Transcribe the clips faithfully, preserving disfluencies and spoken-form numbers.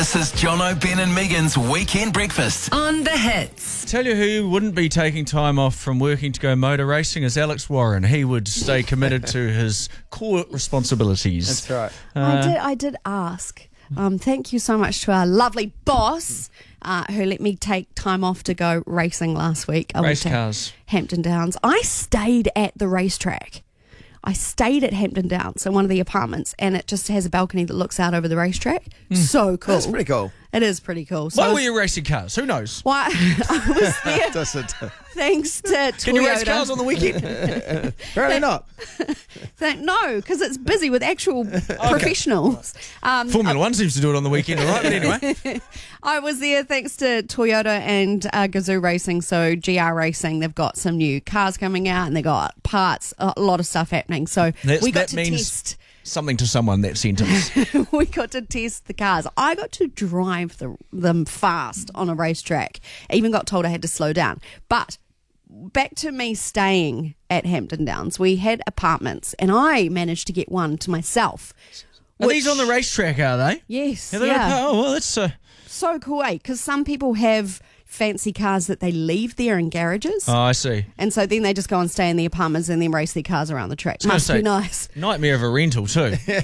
This is Jono, Ben and Megan's Weekend Breakfast. On the Hits. Tell you who wouldn't be taking time off from working to go motor racing is Alex Warren. He would stay committed to his core responsibilities. That's right. I did. I did ask. Um, thank you so much to our lovely boss uh, who let me take time off to go racing last week. I Race went to cars. Hampton Downs. I stayed at the racetrack. I stayed at Hampton Downs in one of the apartments, and it just has a balcony that looks out over the racetrack. So cool. That's pretty cool. It is pretty cool. So Why were you racing cars? Who knows? Why I was there Does it? thanks to Toyota. Can you race cars on the weekend? Apparently not. Th- no, because it's busy with actual professionals. Um, Formula One seems to do it on the weekend, all right? But anyway. I was there thanks to Toyota and uh, Gazoo Racing, so G R Racing. They've got some new cars coming out, and they got parts, a lot of stuff happening. So That's, we got that to means test. something to someone, that sentence. we got to test the cars. I got to drive the, them fast on a racetrack. Even got told I had to slow down. But back to me staying at Hampton Downs. We had apartments, and I managed to get one to myself. Are which- these on the racetrack, are they? Yes. Are they yeah. gonna- oh, well, that's... Uh, So cool, eh? Because some people have fancy cars that they leave there in garages. oh, I see. And so then they just go and stay in the apartments and then race their cars around the track. gonna Must say- be nice. Nightmare of a rental, too. Well,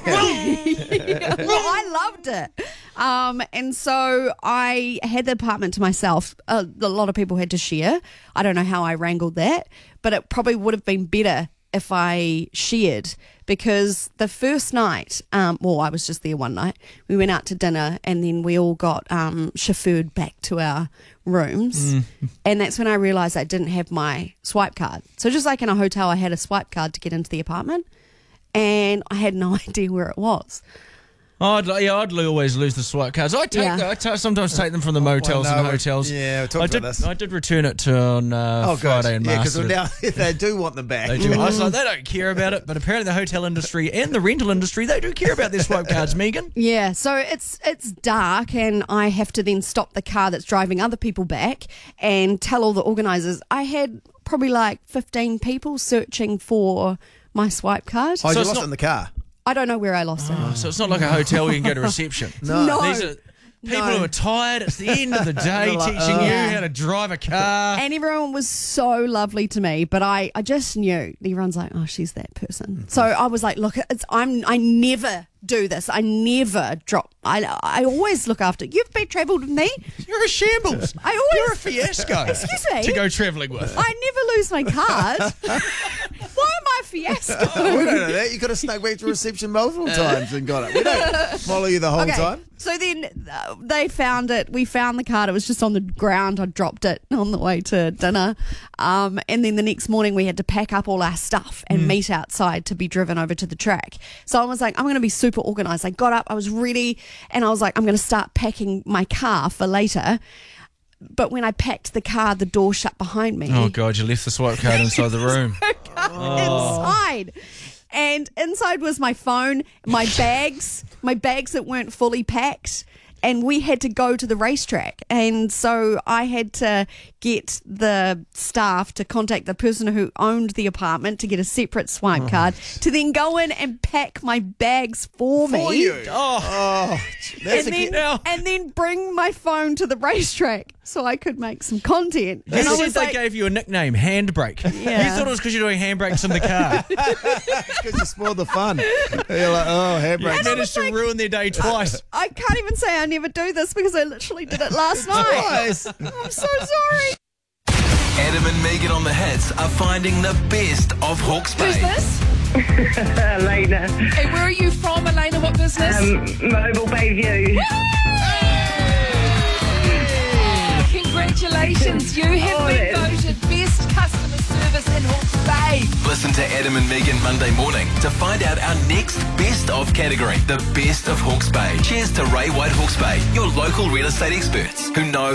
I loved it. Um, and so I had the apartment to myself. A, a lot of people had to share. I don't know how I wrangled that, but it probably would have been better if I shared, because the first night, um, well, I was just there one night, we went out to dinner and then we all got um, chauffeured back to our rooms. And that's when I realised I didn't have my swipe card. So just like in a hotel, I had a swipe card to get into the apartment, and I had no idea where it was. I'd, yeah, I'd always lose the swipe cards. I take, Yeah. I ta- sometimes take them from the motels Well, no, and we- hotels. yeah, we talked I about did, this. I did return it to on uh, Oh, Friday good. and Yeah, because mastered it. now they do want them back. They do. I was like, they don't care about it, but apparently the hotel industry and the rental industry, they do care about their swipe cards, Megan. Yeah, so it's it's dark, and I have to then stop the car that's driving other people back and tell all the organisers. I had probably like fifteen people searching for my swipe card. Oh, So you it's lost not- it in the car. I don't know where I lost it. So it's not like a hotel where you can go to reception. No. No. These are people No. who are tired. It's the end of the day, They're like, teaching oh. you Yeah. how to drive a car. And everyone was so lovely to me, but I, I just knew. Everyone's like, oh, she's that person. So I was like, look, it's I'm I never do this. I never drop. I I always look after. You've been travelled with me. You're a shambles. I always. You're a fiasco. Excuse me? To go travelling with. I never lose my card. Why am I a fiasco? Oh, we don't know that. You could have snuck back to reception multiple times and got it. We don't follow you the whole time. So then uh, they found it. We found the card. It was just on the ground. I dropped it on the way to dinner. Um, and then the next morning we had to pack up all our stuff and meet outside to be driven over to the track. So I was like, I'm going to be super organised. I got up, I was ready, and I was like, I'm going to start packing my car for later. But when I packed the car, the door shut behind me. Oh, God, you left the swipe card inside the room. Inside. And inside was my phone, my bags, my bags that weren't fully packed. And we had to go to the racetrack. And so I had to get the staff to contact the person who owned the apartment to get a separate swipe card to then go in and pack my bags for me. For you. Oh, Oh, that's And a then, now- and then bring my phone to the racetrack so I could make some content. they and I said was they like, gave you a nickname, Handbrake. Yeah. You thought it was because you're doing handbrakes in the car. because you spoiled the fun. You're like, oh, You handbrake. managed to ruin their day twice. I can't even say I never do this because I literally did it last night. Twice. I'm so sorry. Adam and Megan on the Hits are finding the best of Hawke's Bay. Who's this? Elena, Hey, where are you from, Elena? What business? um, Mobile Bayview. Congratulations, you have Oh, been yes. voted best customer service in Hawke's Bay. Listen to Adam and Megan Monday morning to find out our next best of category, the best of Hawke's Bay. Cheers to Ray White Hawke's Bay, your local real estate experts who know